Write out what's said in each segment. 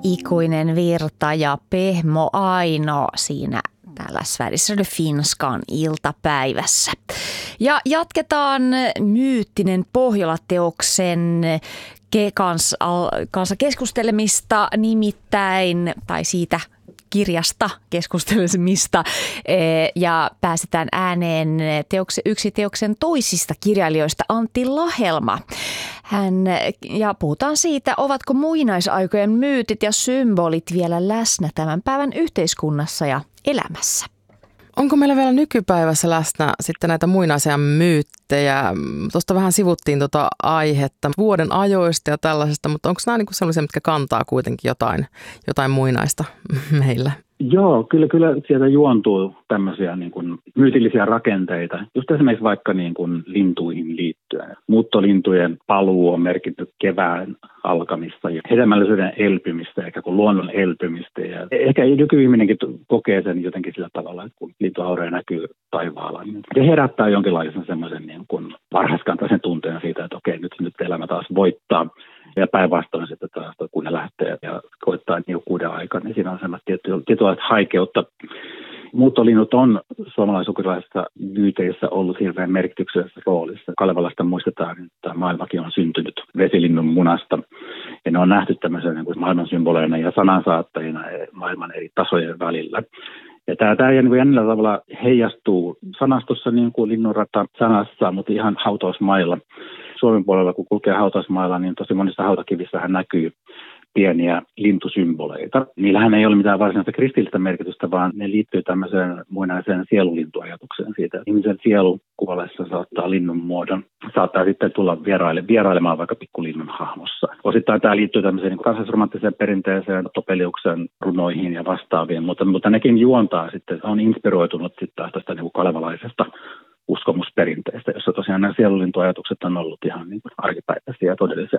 Ikuinen virta ja Pehmo Aino siinä täällä Sveriges Radio Finskan iltapäivässä. Ja jatketaan Myyttinen Pohjola-teoksen kanssa keskustelemista nimittäin, tai siitä kirjasta keskustelemista, ja pääsetään ääneen yksi teoksen toisista kirjailijoista, Antti Lahelma. Ja puhutaan siitä, ovatko muinaisaikojen myytit ja symbolit vielä läsnä tämän päivän yhteiskunnassa ja elämässä. Onko meillä vielä nykypäivässä läsnä sitten näitä muinaisia myyttejä? Tuosta vähän sivuttiin tuota aihetta vuoden ajoista ja tällaisesta, mutta onko nämä niinku sellaisia, mitkä kantaa kuitenkin jotain muinaista meillä? Joo, kyllä sieltä juontuu tämmöisiä niin kuin myytillisiä rakenteita. Just esimerkiksi vaikka niin kuin lintuihin liittyen. Muuttolintujen paluu on merkitty kevään alkamista ja hedelmällisyyden elpymistä, eikä kuin luonnon elpymistä. Ja ehkä nykyihminenkin kokee sen jotenkin sillä tavalla, että kun lintuhaureja näkyy taivaalla, niin se herättää jonkinlaisen semmoisen niin kuin varhaiskantaisen tunteen siitä, että okei, nyt elämä taas voittaa. Ja päinvastoin sitten taas, kun ne lähtee ja koittaa niukkuuden aikaa, niin siinä on semmoista tietynlaista haikeutta. Muuttolinnut on suomalaisukrilaisissa myyteissä ollut hirveän merkityksellisessä roolissa. Kalevalasta muistetaan, että maailmakin on syntynyt vesilinnun munasta. Ja ne on nähty tämmöisenä niin kuin maailman symboleina ja sanansaattajina maailman eri tasojen välillä. Ja tämä jännällä tavalla heijastuu sanastossa niin kuin linnunrata sanassa, mutta ihan hautausmailla. Suomen puolella, kun kulkee hautausmailla, niin tosi monissa hautakivissähän näkyy pieniä lintusymboleita. Niillähän ei ole mitään varsinaista kristillistä merkitystä, vaan ne liittyy tämmöiseen muinaiseen sielulintuajatukseen siitä. Ihmisen sielu kuollessa saattaa linnun muodon, saattaa sitten tulla vierailemaan vaikka pikkulinnun hahmossa. Osittain tämä liittyy tämmöiseen niin kansallisromanttiseen perinteeseen, Topeliuksen runoihin ja vastaaviin, mutta nekin juontaa sitten, on inspiroitunut sitten taas tästä niin kalevalaisesta uskomusperinteestä, jossa tosiaan nämä sielulintuajatukset on ollut ihan niin kuin arkipäiväisiä ja todellisia.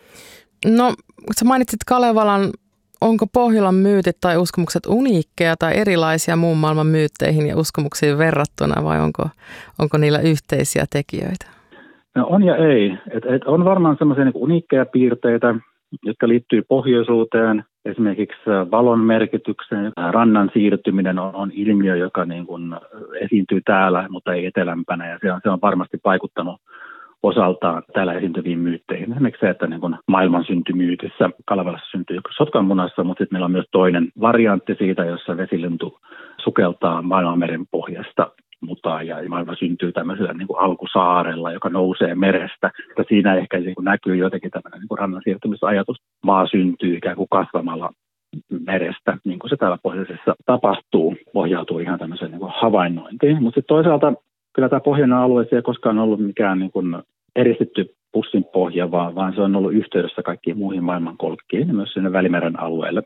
No, sä mainitsit Kalevalan. Onko Pohjolan myytit tai uskomukset uniikkeja tai erilaisia muun maailman myytteihin ja uskomuksiin verrattuna vai onko niillä yhteisiä tekijöitä? No on ja ei. On varmaan semmoisia niin uniikkeja piirteitä, jotka liittyy pohjoisuuteen, esimerkiksi valon merkitykseen. Rannan siirtyminen on ilmiö, joka niin kuin esiintyy täällä, mutta ei etelämpänä, ja se on varmasti vaikuttanut osaltaan täällä esiintyviin myytteihin. Esimerkiksi se, että niin kun maailman syntymyytissä Kalevalassa syntyy sotkanmunassa, mutta sitten meillä on myös toinen variantti siitä, jossa vesilintu sukeltaa maailmanmeren pohjasta mutaan ja maailma syntyy tämmöisellä niin kuin alkusaarella, joka nousee merestä. Ja siinä ehkä niin kuin näkyy jotenkin tämmöinen niin kuin rannan siirtymisajatus. Maa syntyy ikään kuin kasvamalla merestä, niin kuin se täällä pohjoisessa tapahtuu, pohjautuu ihan tämmöiseen niin kuin havainnointiin. Mutta sitten toisaalta kyllä tämä pohjoinen alue ei koskaan ollut mikään niin kuin eristetty pussin pohja, vaan se on ollut yhteydessä kaikkiin muihin maailmankolkkiin ja myös sinne Välimeren alueelle.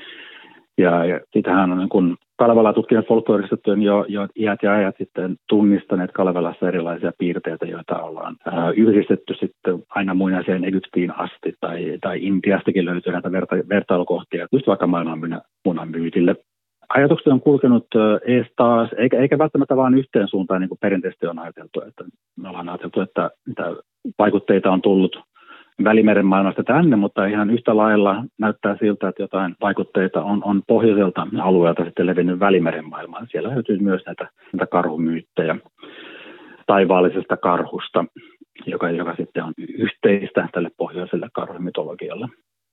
Ja sitähän on niin kuin Kalevalaa tutkineet folkloristit jo iät ja ajat sitten tunnistaneet Kalevalassa erilaisia piirteitä, joita ollaan yhdistetty sitten aina muinaiseen Egyptiin asti tai Intiastakin löytyy näitä vertailukohtia, just vaikka maailmanmunan myytille. Ajatukset on kulkenut ees taas, eikä välttämättä vaan yhteen suuntaan, niin kuin perinteisesti on ajateltu. Että me ollaan ajateltu, että vaikutteita on tullut Välimeren maailmasta tänne, mutta ihan yhtä lailla näyttää siltä, että jotain vaikutteita on pohjoiselta alueelta sitten levinnyt Välimeren maailmaan. Siellä löytyy myös näitä karhumyyttejä taivaallisesta karhusta, joka sitten on yhteistä tälle pohjoiselle karhumytologialle.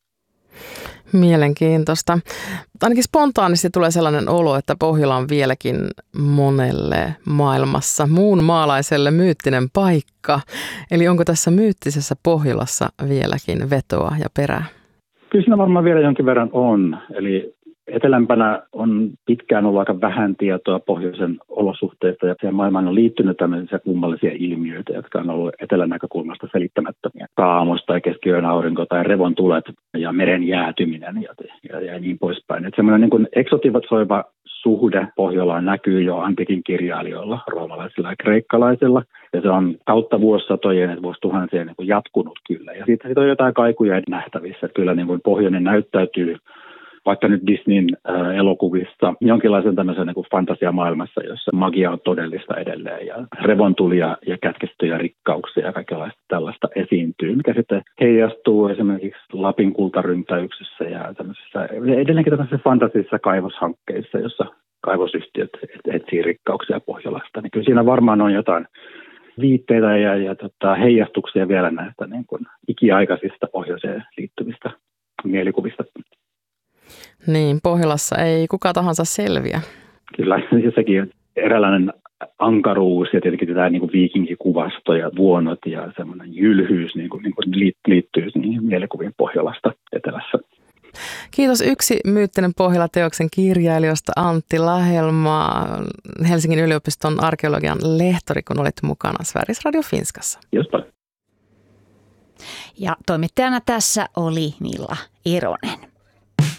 Mielenkiintoista. Ainakin spontaanisti tulee sellainen olo, että Pohjola on vieläkin monelle maailmassa muun maalaiselle myyttinen paikka. Eli onko tässä myyttisessä Pohjolassa vieläkin vetoa ja perää? Kyllä siinä varmaan vielä jonkin verran on. Eli etelämpänä on pitkään ollut aika vähän tietoa pohjoisen olosuhteista ja siihen maailmaan on liittynyt tämmöisiä kummallisia ilmiöitä, jotka on ollut etelän näkökulmasta selittämättömiä. Kaamos tai keskiyön aurinko tai revontulet ja meren jäätyminen ja niin poispäin. Että semmoinen niin kuin eksotisoiva suhde Pohjolaan näkyy jo antiikin kirjailijoilla, roomalaisilla ja kreikkalaisilla. Ja se on kautta vuosisatojen ja vuosituhansien niin kuin jatkunut kyllä. Ja siitä on jotain kaikuja nähtävissä. Että kyllä niin kuin pohjoinen näyttäytyy vaikka nyt Disneyn elokuvissa jonkinlaisen tämmöisen niin kuin fantasiamaailmassa, jossa magia on todellista edelleen ja revontulia ja kätkettyjä rikkauksia ja kaikenlaista tällaista esiintyy, mikä sitten heijastuu esimerkiksi Lapin kultaryntäyksessä ja edelleenkin tämmöisissä fantasisissa kaivoshankkeissa, jossa kaivosyhtiöt etsii rikkauksia Pohjolasta. Niin kyllä siinä varmaan on jotain viitteitä ja heijastuksia vielä näistä niin kuin ikiaikaisista pohjoiseen liittyvistä mielikuvista. Niin, Pohjolassa ei kuka tahansa selviä. Kyllä, sekin eräänlainen ankaruus ja tietenkin tämä niin kuin viikinkikuvasto ja vuonot ja semmoinen jylhyys niin kuin liittyy niihin mielikuviin Pohjolasta etelässä. Kiitos Yksi myyttinen Pohjola-teoksen kirjailijoista Antti Lahelma, Helsingin yliopiston arkeologian lehtori, kun olit mukana Sveriges Radio Finskassa. Kiitos paljon. Ja toimittajana tässä oli Milla Ironen.